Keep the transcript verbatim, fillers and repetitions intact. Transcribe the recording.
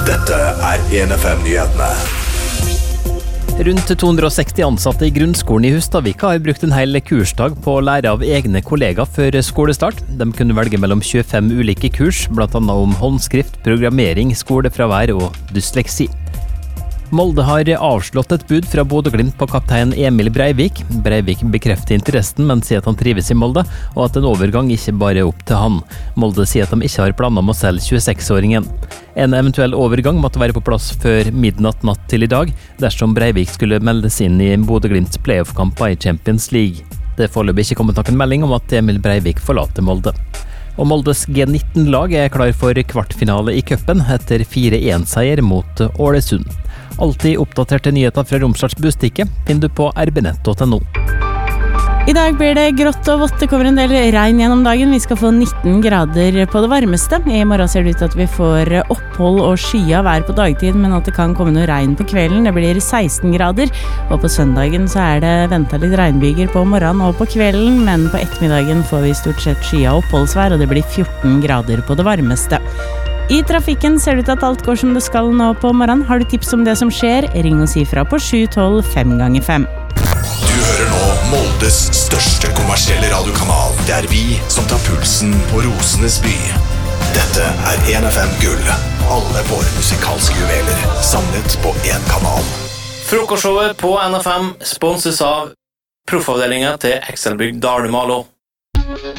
Dette er en F M-nyhetene. Rundt to hundre og seksti ansatte i grunnskolen i Hustadvika har brukt en hel kursdag på å lære av egne kollegaer før skolestart. De kunne velge mellom tjuefem ulike kurs, blant annet om håndskrift, programmering, skolefravær og dysleksi. Molde har avslått et bud fra Bodø/Glimt på kaptein Emil Breivik. Breivik bekrefter interessen, men sier at han trives i Molde, og at en overgang ikke bare er opp til han. Molde sier at de ikke har planer om å selge tjueseksåringen. En eventuell overgang måtte være på plass før midnatt natt til i dag, dersom Breivik skulle meldes inn i Bodø/Glimts playoff-kamper i Champions League. Det er foreløpig ikke kommet noen melding om at Emil Breivik forlater Molde. Og Moldes G nitten-lag er klar for kvartfinale i cupen etter fire en-seier mot Ålesund. Alltid oppdaterte nyheter fra Romsdals Bustikke finner du på r b nett punktum no. I dag blir det grått og vått, det kommer en del regn gjennom dagen. Vi skal få nitten grader på det varmeste. I morgen ser det ut til at vi får opphold og skya vær på dagtid, men at det kan komme noe regn på kvelden. Det blir seksten grader, og på søndagen så er det ventet litt regnbyger på morgenen og på kvelden, men på ettermiddagen får vi stort sett skya oppholdsvær, og det blir fjorten grader på det varmeste. I trafikken ser det ut til at alt går som det skal nå på morgenen. Har du tips om det som skjer? Ring og si fra på sju tolv fem ganger fem. Du hører nå Moldes største kommersielle radiokanal. Det er vi som tar pulsen på Rosenes by. Dette er en F M Gull. Alle våre musikalske juveler samlet på en kanal. Frokostshowet på N F M sponses av proffavdelingen til Excelbygg Dalmalo.